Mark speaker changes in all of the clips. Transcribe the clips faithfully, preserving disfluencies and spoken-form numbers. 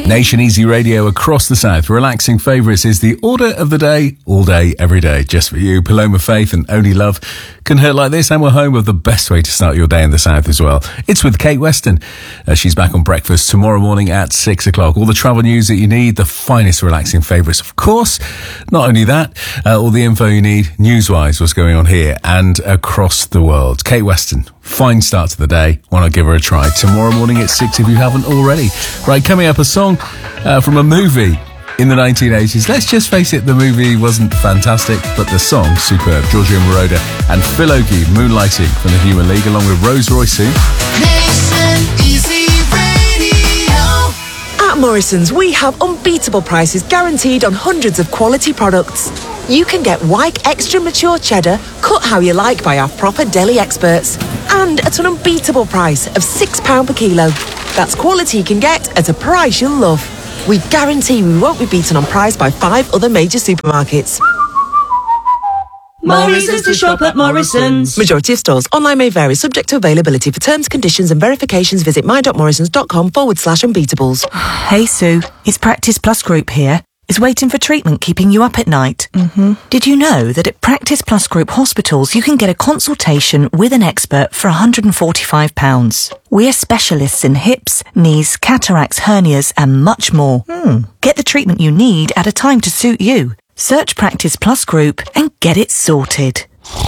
Speaker 1: Nation Easy Radio across the south. Relaxing favourites is the order of the day, all day, every day, just for you. Paloma Faith and Only Love Can Hurt Like This, and we're home with the best way to start your day in the south as well. It's with Kate Weston. Uh, she's back on breakfast tomorrow morning at six o'clock. All the travel news that you need, the finest relaxing favourites, of course. Not only that, uh, all the info you need news-wise, what's going on here and across the world. Kate Weston, fine start to the day. Why not give her a try tomorrow morning at six if you haven't already. Right, coming up, a song uh, from a movie in the nineteen eighties. Let's just face it, the movie wasn't fantastic, but the song, superb. Giorgio Moroder and Phil Oakey, Moonlighting from the Human League, along with Rose Royce.
Speaker 2: Nation Easy Radio.
Speaker 3: At Morrison's, we have unbeatable prices guaranteed on hundreds of quality products. You can get Wyke Extra Mature Cheddar, cut how you like by our proper deli experts, and at an unbeatable price of six pounds per kilo. That's quality you can get at a price you'll love. We guarantee we won't be beaten on price by five other major supermarkets.
Speaker 4: Morrison's to shop at Morrison's.
Speaker 3: Majority of stores. Online may vary, subject to availability. For terms, conditions and verifications, visit my.morrisons.com forward slash unbeatables.
Speaker 5: Hey Sue, it's Practice Plus Group here. Is waiting for treatment keeping you up at night? Mm-hmm. Did you know that at Practice Plus Group hospitals you can get a consultation with an expert for one hundred forty-five pounds? We're specialists in hips, knees, cataracts, hernias and much more. Hmm. Get the treatment you need at a time to suit you. Search Practice Plus Group and get it sorted.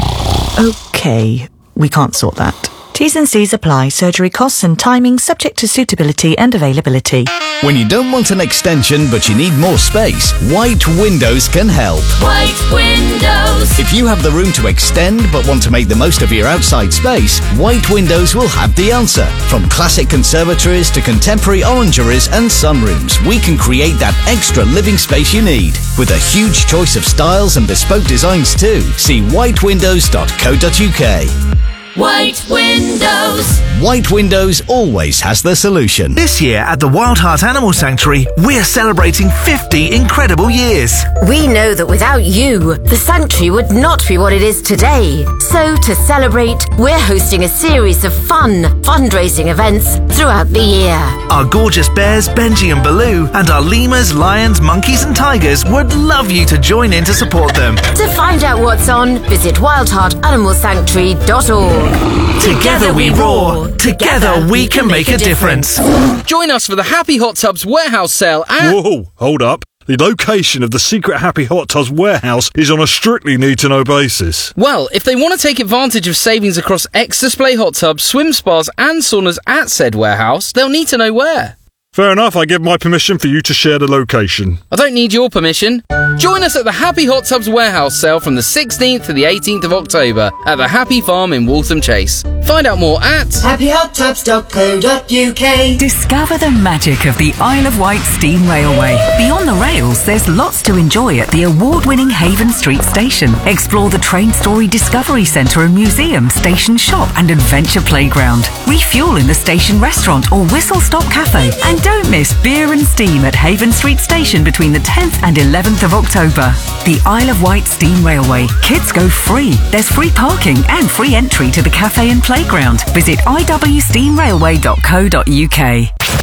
Speaker 5: Okay, we can't sort that. T's and C's apply. Surgery costs and timing subject to suitability and availability.
Speaker 6: When you don't want an extension but you need more space, White Windows can help.
Speaker 4: White Windows.
Speaker 6: If you have the room to extend but want to make the most of your outside space, White Windows will have the answer. From classic conservatories to contemporary orangeries and sunrooms, we can create that extra living space you need. With a huge choice of styles and bespoke designs too. See white windows dot co dot uk.
Speaker 4: White Windows.
Speaker 6: White Windows always has the solution.
Speaker 7: This year at the Wild Heart Animal Sanctuary, we're celebrating fifty incredible years.
Speaker 8: We know that without you, the sanctuary would not be what it is today. So to celebrate, we're hosting a series of fun fundraising events throughout the year.
Speaker 7: Our gorgeous bears, Benji and Baloo, and our lemurs, lions, monkeys and tigers would love you to join in to support them.
Speaker 8: To find out what's on, visit wild heart animal sanctuary dot org.
Speaker 7: Together we roar. Together we can make a difference.
Speaker 9: Join us for the Happy Hot Tubs warehouse sale at...
Speaker 10: Whoa, hold up. The location of the secret Happy Hot Tubs warehouse is on a strictly need-to-know basis.
Speaker 9: Well, if they want to take advantage of savings across ex-display hot tubs, swim spas and saunas at said warehouse, they'll need to know where.
Speaker 10: Fair enough, I give my permission for you to share the location.
Speaker 9: I don't need your permission. Join us at the Happy Hot Tubs warehouse sale from the sixteenth to the eighteenth of October at the Happy Farm in Waltham Chase. Find out more at
Speaker 2: happy hot tubs dot co dot uk.
Speaker 5: Discover the magic of the Isle of Wight Steam Railway. Beyond the rails, there's lots to enjoy at the award-winning Haven Street Station. Explore the Train Story Discovery Centre and Museum, Station Shop and Adventure Playground. Refuel in the station restaurant or Whistle Stop Cafe. And don't miss Beer and Steam at Haven Street Station between the tenth and eleventh of October. The Isle of Wight Steam Railway. Kids go free. There's free parking and free entry to the cafe and playground. Visit i w steam railway dot co dot uk.